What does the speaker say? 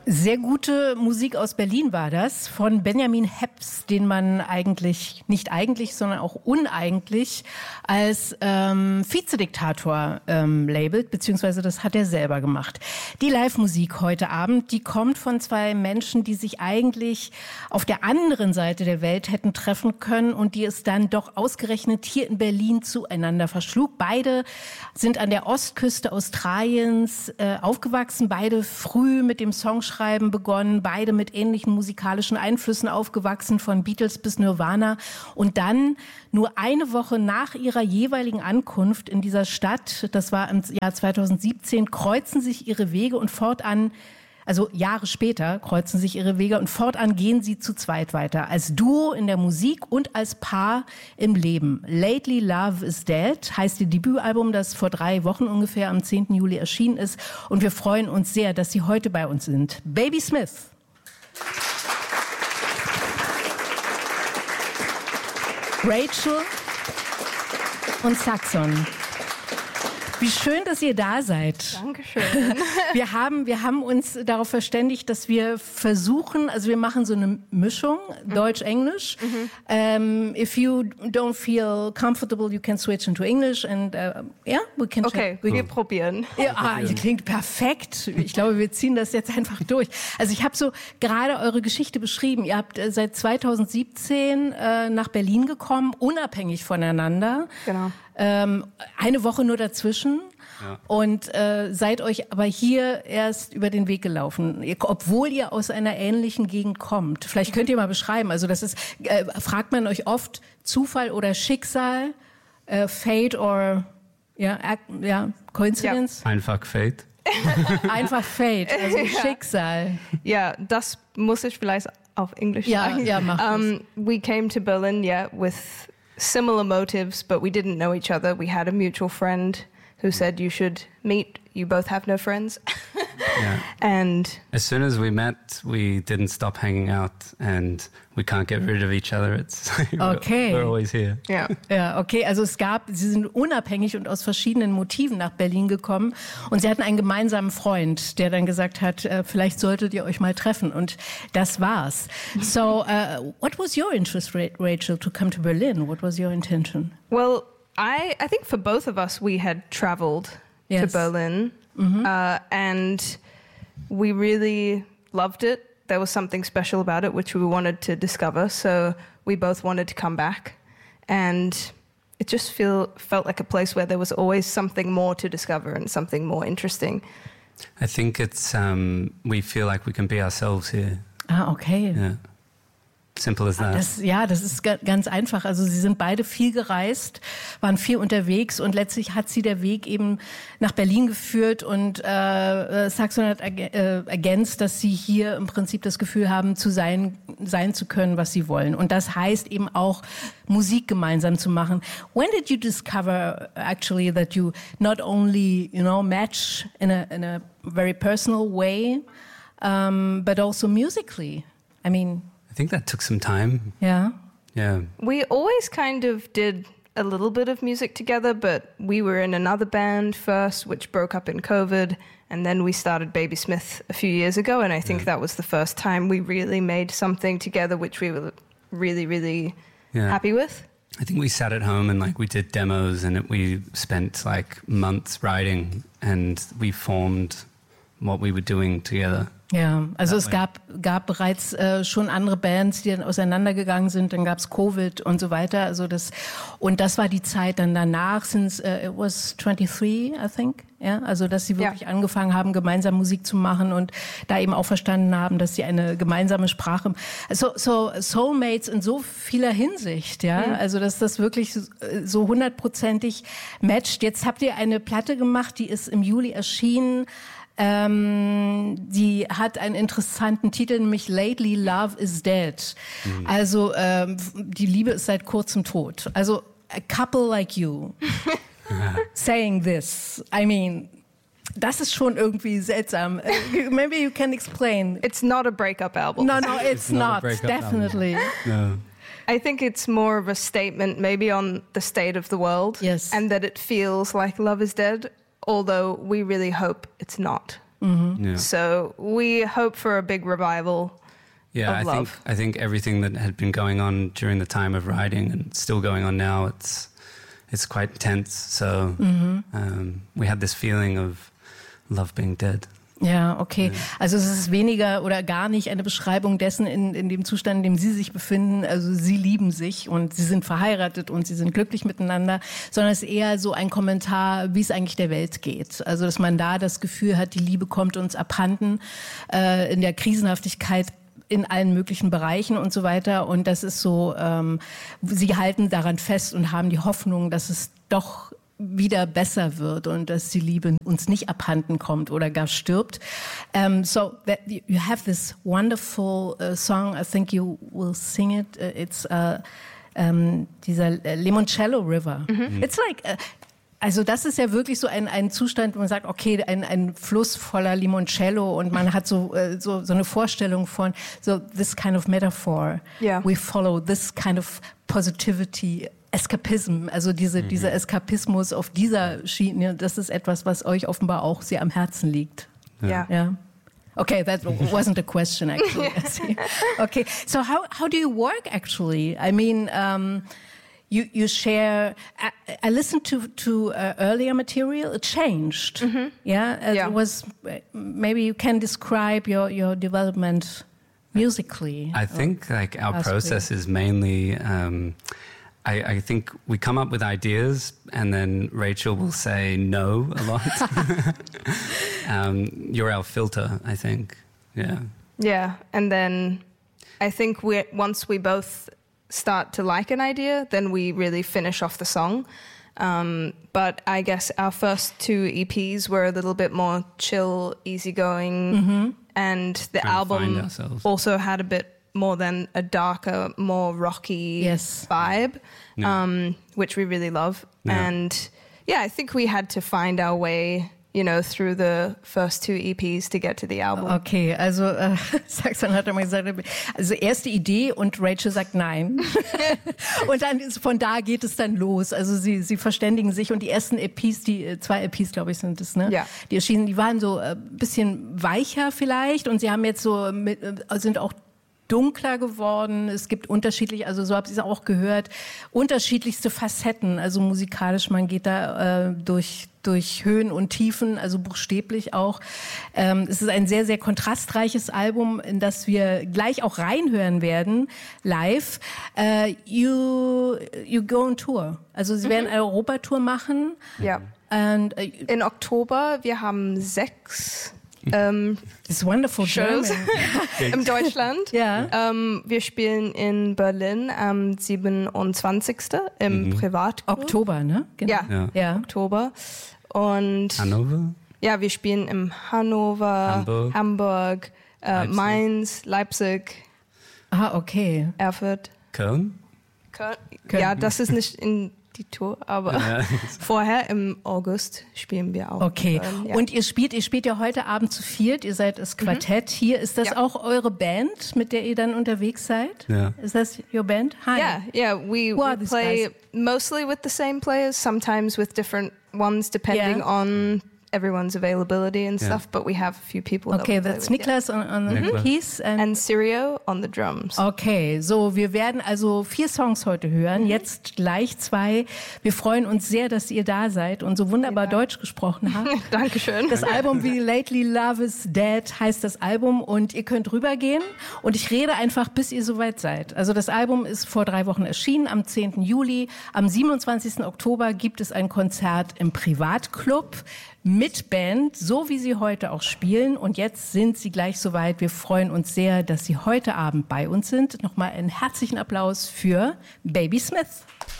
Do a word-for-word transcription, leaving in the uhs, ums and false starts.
Sehr gute Musik aus Berlin war das, von Benjamin Heps, den man eigentlich, nicht eigentlich, sondern auch uneigentlich als ähm, Vizediktator ähm, labelt, beziehungsweise das hat er selber gemacht. Die Live-Musik heute Abend, die kommt von zwei Menschen, die sich eigentlich auf der anderen Seite der Welt hätten treffen können und die es dann doch ausgerechnet hier in Berlin zueinander verschlug. Beide sind an der Ostküste Australiens äh, aufgewachsen, beide früh mit dem Songschreiben begonnen, beide mit ähnlichen musikalischen Einflüssen aufgewachsen, von Beatles bis Nirvana. Und dann, nur eine Woche nach ihrer jeweiligen Ankunft in dieser Stadt, das war im Jahr zweitausendsiebzehn, kreuzen sich ihre Wege und fortan, also Jahre später kreuzen sich ihre Wege und fortan gehen sie zu zweit weiter. Als Duo in der Musik und als Paar im Leben. Lately Love is Dead heißt ihr Debütalbum, das vor drei Wochen ungefähr am zehnten Juli erschienen ist. Und wir freuen uns sehr, dass sie heute bei uns sind. Baby Smith. Rachel und Saxon. Wie schön, dass ihr da seid. Dankeschön. Wir haben, wir haben uns darauf verständigt, dass wir versuchen, also wir machen so eine Mischung, mhm. Deutsch-Englisch. Mhm. Um, if you don't feel comfortable, you can switch into English and uh, yeah, we can. Okay, we wir probieren. Ja, ah, das klingt perfekt. Ich glaube, wir ziehen das jetzt einfach durch. Also ich habe so gerade eure Geschichte beschrieben. Ihr habt äh, seit zweitausendsiebzehn äh, nach Berlin gekommen, unabhängig voneinander. Genau. Ähm, eine Woche nur dazwischen ja. und äh, seid euch aber hier erst über den Weg gelaufen, ihr, obwohl ihr aus einer ähnlichen Gegend kommt. Vielleicht könnt ihr mal beschreiben, also das ist, äh, fragt man euch oft Zufall oder Schicksal, äh, Fate or ja, ja, Coincidence? Ja. Einfach Fate. Einfach Fate, also ja. Schicksal. Ja, das muss ich vielleicht auf Englisch ja, sagen. Ja, mach um, we came to Berlin, yeah, with similar motives, but we didn't know each other. We had a mutual friend who said you should meet. You both have no friends. Yeah. And as soon as we met, we didn't stop hanging out, and we can't get rid of each other. It's okay. we're, we're always here. Ja. Ja, okay. Also es gab, sie sind unabhängig und aus verschiedenen Motiven nach Berlin gekommen und sie hatten einen gemeinsamen Freund, der dann gesagt hat, äh, vielleicht solltet ihr euch mal treffen und das war's. So, uh, what was your interest, Rachel, to come to Berlin? What was your intention? Well, I I think for both of us, we had traveled yes. to Berlin. Mm-hmm. Uh, and we really loved it. There was something special about it, which we wanted to discover. So we both wanted to come back. And it just feel, felt like a place where there was always something more to discover and something more interesting. I think it's, um, we feel like we can be ourselves here. Ah, okay. Yeah. Simple as that. Das, ja, das ist ganz einfach. Also sie sind beide viel gereist, waren viel unterwegs und letztlich hat sie der Weg eben nach Berlin geführt und äh, Saxon hat äh, ergänzt, dass sie hier im Prinzip das Gefühl haben, zu sein, sein zu können, was sie wollen. Und das heißt eben auch, Musik gemeinsam zu machen. When did you discover actually that you not only, you know, match in a, in a very personal way, um, but also musically? I mean... I think that took some time. Yeah. Yeah. We always kind of did a little bit of music together, but we were in another band first, which broke up in COVID, and then we started Baby Smith a few years ago, and I think yeah. that was the first time we really made something together, which we were really, really yeah. happy with. I think we sat at home and like we did demos, and it, we spent like months writing, and we formed what we were doing together. Ja, also es gab, gab bereits äh, schon andere Bands, die dann auseinandergegangen sind, dann gab's Covid und so weiter, also das, und das war die Zeit dann danach, since uh, it was twenty-three, I think, ja, also dass sie wirklich ja. angefangen haben, gemeinsam Musik zu machen und da eben auch verstanden haben, dass sie eine gemeinsame Sprache, so, so Soulmates in so vieler Hinsicht, ja, mhm. also dass das wirklich so hundertprozentig matcht. Jetzt habt ihr eine Platte gemacht, die ist im Juli erschienen. Ähm, die hat einen interessanten Titel, nämlich Lately Love is Dead. Mhm. Also ähm, die Liebe ist seit kurzem tot. Also a couple like you saying this. I mean, das ist schon irgendwie seltsam. Maybe you can explain. It's not a breakup album. No, no, it's, it's not. not definitely. No. I think it's more of a statement maybe on the state of the world. Yes. And that it feels like love is dead. Although we really hope it's not. Mm-hmm. Yeah. So we hope for a big revival. Yeah, of I love. think I think everything that had been going on during the time of writing and still going on now, it's it's quite tense. So Mhm. um, we had this feeling of love being dead. Ja, okay. Also es ist weniger oder gar nicht eine Beschreibung dessen, in, in dem Zustand, in dem Sie sich befinden. Also Sie lieben sich und Sie sind verheiratet und Sie sind glücklich miteinander, sondern es ist eher so ein Kommentar, wie es eigentlich der Welt geht. Also dass man da das Gefühl hat, die Liebe kommt uns abhanden äh, in der Krisenhaftigkeit in allen möglichen Bereichen und so weiter. Und das ist so, ähm, Sie halten daran fest und haben die Hoffnung, dass es doch wieder besser wird und dass die Liebe uns nicht abhanden kommt oder gar stirbt. Um, so that you have this wonderful uh, song, I think you will sing it. Uh, it's uh, um, dieser uh, Limoncello River. Mhm. It's like... Uh, Also das ist ja wirklich so ein, ein Zustand, wo man sagt, okay, ein, ein Fluss voller Limoncello und man hat so, äh, so, so eine Vorstellung von so this kind of metaphor. Yeah. We follow this kind of positivity, Eskapism, also diese, mhm. dieser Eskapismus auf dieser Schiene, das ist etwas, was euch offenbar auch sehr am Herzen liegt. Yeah. Ja. Okay, that wasn't a question actually. Okay, so how, how do you work actually? I mean, um, You you share. I, I listened to to uh, earlier material. It changed. Mm-hmm. Yeah, it yeah. was. Maybe you can describe your your development musically. I think like our process is mainly. Um, I, I think we come up with ideas, and then Rachel will say no a lot. um, you're our filter, I think. Yeah. Yeah, and then I think we once we both start to like an idea, then we really finish off the song. Um, but I guess our first two E Ps were a little bit more chill, easygoing, mm-hmm. and the Trying album also had a bit more than a darker, more rocky yes. vibe, yeah. um, which we really love. Yeah. And yeah, I think we had to find our way, you know, through the first two E Ps to get to the album. Okay, also äh, Saxon hat einmal gesagt, also erste Idee und Rachel sagt nein. Und dann ist, von da geht es dann los. Also sie, sie verständigen sich und die ersten E Ps, die zwei E Ps, glaube ich, sind es, ne? Ja. Die erschienen, die waren so ein bisschen weicher vielleicht und sie haben jetzt so mit, sind auch dunkler geworden. Es gibt unterschiedlich, also so habe ich es auch gehört, unterschiedlichste Facetten. Also musikalisch, man geht da äh, durch durch Höhen und Tiefen, also buchstäblich auch. Ähm, es ist ein sehr, sehr kontrastreiches Album, in das wir gleich auch reinhören werden, live. Uh, you, you go on tour. Also Sie mhm. werden eine Europatour machen. Ja. And, uh, in Oktober, wir haben sechs ähm, It's wonderful Shows in Deutschland. Ja. Ähm, wir spielen in Berlin am siebenundzwanzigsten im Mhm. Privatclub. Oktober, ne? Genau. Ja, Ja. Ja. Oktober. Und Hannover? ja, wir spielen im Hannover, Hamburg, Hamburg äh, Leipzig. Mainz, Leipzig, Ah, okay. Erfurt. Köln? Köln. Köln. Ja, das ist nicht in die Tour, aber Ja. vorher im August spielen wir auch. Okay. in Köln, ja. Und ihr spielt, ihr spielt ja heute Abend zu viert, ihr seid das Quartett. Hier ist das Ja. auch eure Band, mit der ihr dann unterwegs seid? Ja. Ist das your band? Hi. Yeah, yeah. We, Who are we these play guys? mostly with the same players, sometimes with different ones depending Yeah. on everyone's availability and Yeah. stuff, but we have a few people that Okay, we play that's with, Niklas on, on the Niklas. keys. yeah. And Sirio on the drums. Okay, so wir werden also vier Songs heute hören, jetzt gleich zwei. Wir freuen uns sehr, dass ihr da seid und so wunderbar Vielen Dank. Deutsch gesprochen habt. Dankeschön. Das Album wie Lately Love is Dead heißt das Album und ihr könnt rübergehen und ich rede einfach, bis ihr soweit seid. Also das Album ist vor drei Wochen erschienen, am zehnten Juli. Am siebenundzwanzigsten Oktober gibt es ein Konzert im Privatclub mit Band, so wie sie heute auch spielen. Und jetzt sind sie gleich soweit. Wir freuen uns sehr, dass sie heute Abend bei uns sind. Nochmal einen herzlichen Applaus für Baby Smith.